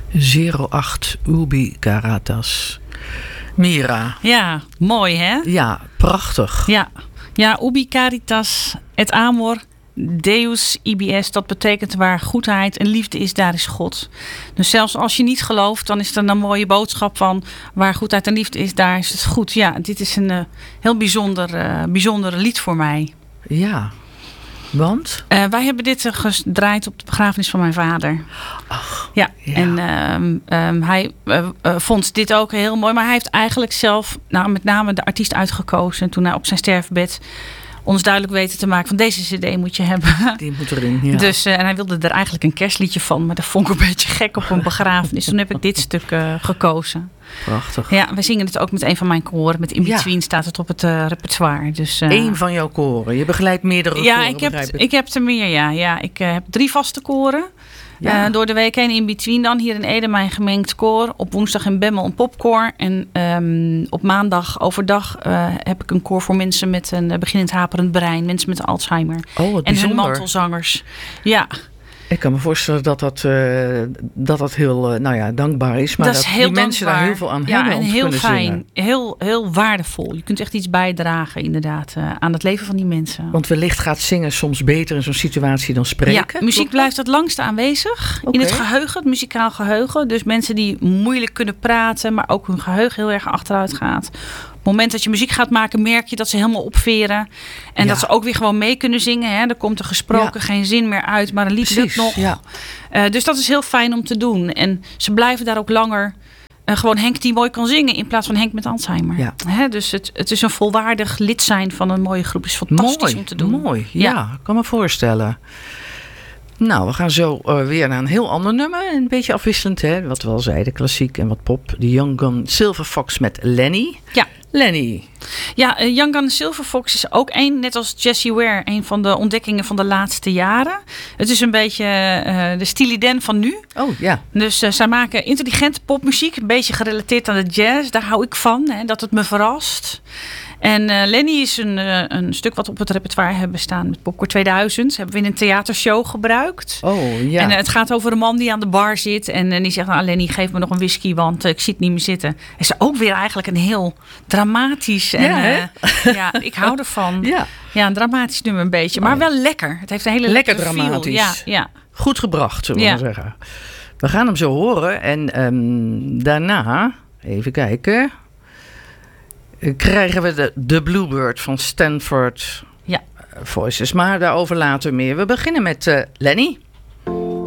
08 Ubi Caritas. Mira. Ja, mooi hè? Ja, prachtig. Ja, Ubi Caritas et amor Deus ibis. Dat betekent waar goedheid en liefde is, daar is God. Dus zelfs als je niet gelooft, dan is er een mooie boodschap van waar goedheid en liefde is, daar is het goed. Ja, dit is een heel bijzonder lied voor mij. Ja, want? Wij hebben dit gedraaid op de begrafenis van mijn vader. Ach, ja. Ja. En hij vond dit ook heel mooi. Maar hij heeft eigenlijk zelf met name de artiest uitgekozen. En toen hij op zijn sterfbed ons duidelijk weten te maken van deze cd moet je hebben. Die moet erin, ja. Dus, en hij wilde er eigenlijk een kerstliedje van. Maar dat vond ik een beetje gek op een begrafenis. Toen heb ik dit stuk gekozen. Prachtig. Ja, wij zingen het ook met een van mijn koren. Met In Between staat het op het repertoire. Dus, Eén van jouw koren. Je begeleidt meerdere koren, ik heb er meer, ja. Ik heb 3 vaste koren. Ja. Door de week heen In Between dan. Hier in Ede mijn gemengd koor. Op woensdag in Bemmel een popkoor. En op maandag overdag heb ik een koor voor mensen met een beginnend haperend brein. Mensen met Alzheimer. Oh, wat en bijzonder. hun mantelzangers. Ja. Ik kan me voorstellen dat heel dankbaar is. Maar dat is heel die mensen dankbaar. daar heel veel aan hebben en om te heel kunnen fijn. zingen. Heel waardevol. Je kunt echt iets bijdragen inderdaad aan het leven van die mensen. Want wellicht gaat zingen soms beter in zo'n situatie dan spreken. Ja, muziek blijft het langste aanwezig in het geheugen, het muzikaal geheugen. Dus mensen die moeilijk kunnen praten, maar ook hun geheugen heel erg achteruit gaat. Op het moment dat je muziek gaat maken, merk je dat ze helemaal opveren. En dat ze ook weer gewoon mee kunnen zingen. Hè? Er komt er gesproken geen zin meer uit, maar een lied lukt nog. Ja. Dus dat is heel fijn om te doen. En ze blijven daar ook langer. Gewoon Henk die mooi kan zingen in plaats van Henk met Alzheimer. Ja. Hè? Dus het is een volwaardig lid zijn van een mooie groep. Is fantastisch om te doen. Mooi, ja, kan me voorstellen. Nou, we gaan zo weer naar een heel ander nummer. Een beetje afwisselend, hè? Wat we al zeiden, klassiek en wat pop. The Young Gun Silver Fox met Lenny. Ja. Lenny. Ja, Young Gun Silver Fox is ook net als Jessie Ware, een van de ontdekkingen van de laatste jaren. Het is een beetje de Steely Dan van nu. Oh, ja. Dus zij maken intelligente popmuziek, een beetje gerelateerd aan de jazz. Daar hou ik van, hè, dat het me verrast. En Lenny is een stuk wat op het repertoire hebben staan met Popcorn 2000. Hebben we in een theatershow gebruikt. Oh, ja. En het gaat over een man die aan de bar zit. En die zegt, Lenny, geef me nog een whisky, want ik zie het niet meer zitten. Het is ook weer eigenlijk een heel dramatisch. En, ja, ik hou ervan. Ja, een dramatisch nummer een beetje. Maar wel lekker. Het heeft een hele lekker dramatisch. Ja. Goed gebracht, zullen we maar zeggen. We gaan hem zo horen. En daarna, even kijken, krijgen we de Bluebird van Stanford Voices. Maar daarover later meer. We beginnen met Lenny.